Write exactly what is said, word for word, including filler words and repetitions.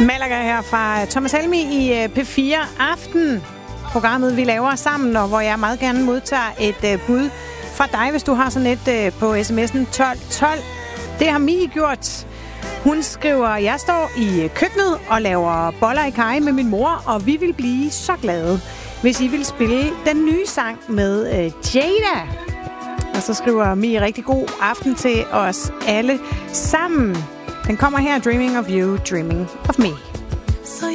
Malaga her fra Thomas Helmi i P fire Aften. Programmet, vi laver sammen, og hvor jeg meget gerne modtager et bud fra dig, hvis du har sådan et på sms'en tolv tolv. Det har Mie gjort. Hun skriver, jeg står i køkkenet og laver boller i kaj med min mor, og vi vil blive så glade, hvis I vil spille den nye sang med Jada. Og så skriver Mie rigtig god aften til os alle sammen. Den kommer her, Dreaming of You, Dreaming of Me.